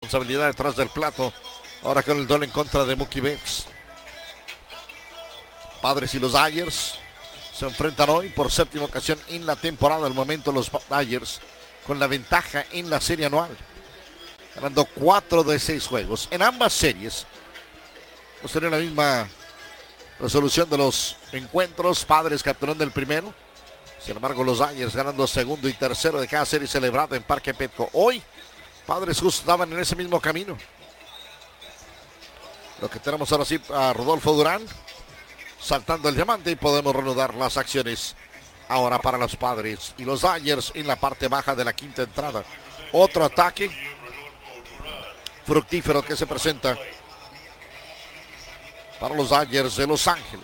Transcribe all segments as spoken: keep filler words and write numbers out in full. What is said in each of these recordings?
responsabilidad detrás del plato. Ahora con el doble en contra de Mookie Betts. Padres y los Dodgers se enfrentan hoy por séptima ocasión en la temporada. Al momento los Dodgers con la ventaja en la serie anual, ganando cuatro de seis juegos. En ambas series no sería la misma resolución de los encuentros. Padres capturando el primero. Sin embargo, los Dodgers ganando segundo y tercero de cada serie celebrada en Parque Petco. Hoy, Padres justo estaban en ese mismo camino. Lo que tenemos ahora sí a Rodolfo Durán saltando el diamante y podemos reanudar las acciones ahora para los Padres y los Dodgers en la parte baja de la quinta entrada. Otro ataque fructífero que se presenta para los Dodgers de Los Ángeles.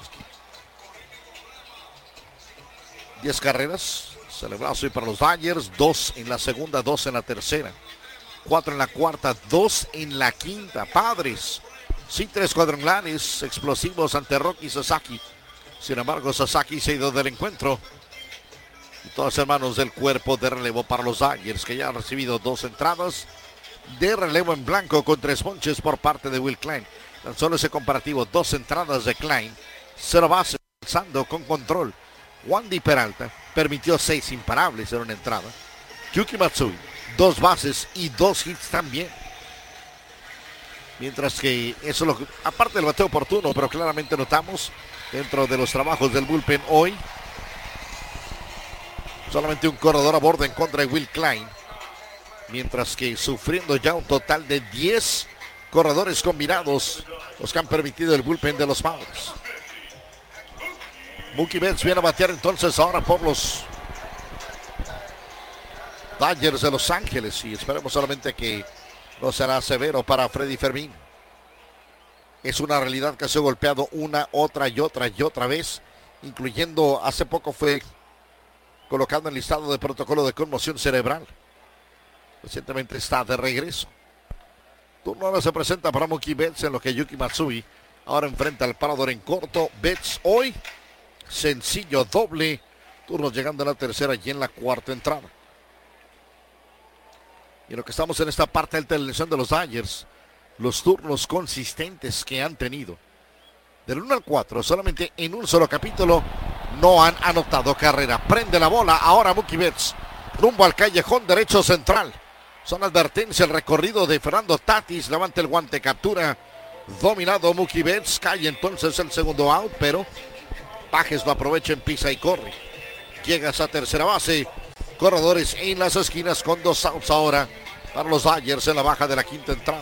diez carreras celebradas hoy para los Dodgers, dos en la segunda, dos en la tercera, cuatro en la cuarta, dos en la quinta. Padres sin tres cuadrangulares explosivos ante Rocky Sasaki. Sin embargo, Sasaki se ha ido del encuentro. Y todas hermanos del cuerpo de relevo para los Dodgers, que ya han recibido dos entradas de relevo en blanco con tres ponches por parte de Will Klein. Tan solo ese comparativo, dos entradas de Klein, cero bases, lanzando con control. Wandy Peralta permitió seis imparables en una entrada. Yuki Matsui, dos bases y dos hits también. Mientras que eso es lo que, aparte del bateo oportuno, pero claramente notamos dentro de los trabajos del bullpen hoy, solamente un corredor a bordo en contra de Will Klein. Mientras que sufriendo ya un total de diez corredores combinados, los que han permitido el bullpen de los Padres. Mookie Betts viene a batear entonces ahora por los Dodgers de Los Ángeles y esperemos solamente que no será severo para Freddy Fermín. Es una realidad que se ha golpeado una, otra y otra y otra vez, incluyendo hace poco fue colocado en listado de protocolo de conmoción cerebral. Recientemente está de regreso. Turno ahora se presenta para Mookie Betts, en lo que Yuki Matsui ahora enfrenta al parador en corto. Betts hoy sencillo doble. Turnos llegando a la tercera y en la cuarta entrada. Y en lo que estamos en esta parte de televisión de los Dodgers, los turnos consistentes que han tenido. Del uno al cuatro, solamente en un solo capítulo, no han anotado carrera. Prende la bola ahora Mookie Betts, rumbo al callejón derecho central. Son advertencia el recorrido de Fernando Tatis. Levanta el guante, captura. Dominado Mookie Betts. Cae entonces el segundo out, pero Pajes lo aprovecha en pisa y corre. Llega a esa tercera base. Corredores en las esquinas con dos outs ahora para los Dodgers en la baja de la quinta entrada.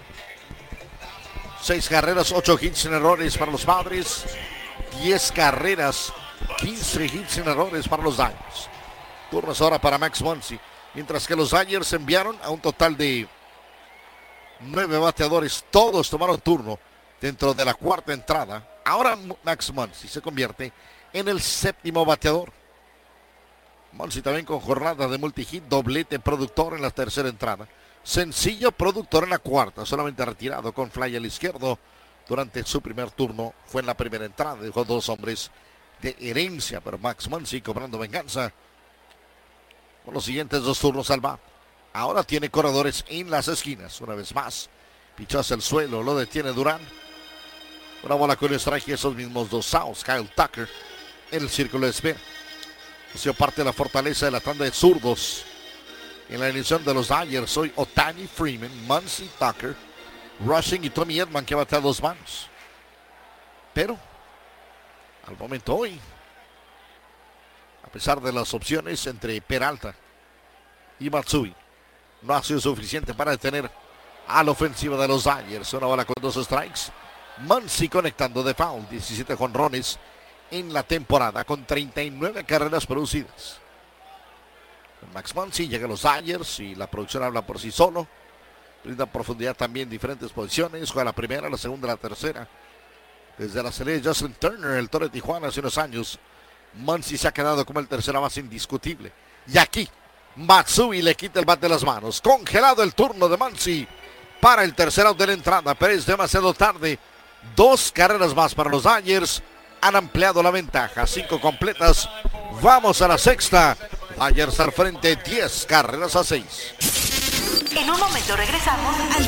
Seis carreras, ocho hits sin errores para los Padres. Diez carreras, quince hits sin errores para los Dodgers. Turnos ahora para Max Muncy. Mientras que los Dodgers enviaron a un total de nueve bateadores. Todos tomaron turno dentro de la cuarta entrada. Ahora Max Muncy se convierte en el séptimo bateador. Muncy también con jornada de multihit, doblete productor en la tercera entrada. Sencillo productor en la cuarta, solamente retirado con fly al izquierdo durante su primer turno. Fue en la primera entrada, dejó dos hombres de herencia, pero Max Muncy cobrando venganza con los siguientes dos turnos al bat. Ahora tiene corredores en las esquinas, una vez más. Pichó hacia el suelo, lo detiene Durán. Una bola con el strike y esos mismos dos outs. Kyle Tucker en el círculo de espera. Ha sido parte de la fortaleza de la tanda de zurdos en la edición de los Dodgers. Hoy Ohtani, Freeman, Muncy, Tucker, Rushing y Tommy Edman, que bate a dos manos. Pero al momento hoy, a pesar de las opciones entre Peralta y Matsui, no ha sido suficiente para detener a la ofensiva de los Dodgers. Una bola con dos strikes. Muncy conectando de foul, diecisiete jonrones en la temporada con treinta y nueve carreras producidas. Max Muncy llega a los Dodgers y la producción habla por sí solo. Brinda profundidad también en diferentes posiciones. Juega la primera, la segunda, la tercera. Desde la salida de Justin Turner, el Toro de Tijuana hace unos años, Muncy se ha quedado como el tercera base indiscutible. Y aquí, Matsui le quita el bat de las manos. Congelado el turno de Muncy para el tercer out de la entrada, pero es demasiado tarde. Dos carreras más para los Dodgers. Han ampliado la ventaja. Cinco completas. Vamos a la sexta. Dodgers al frente. Diez carreras a seis. En un momento regresamos al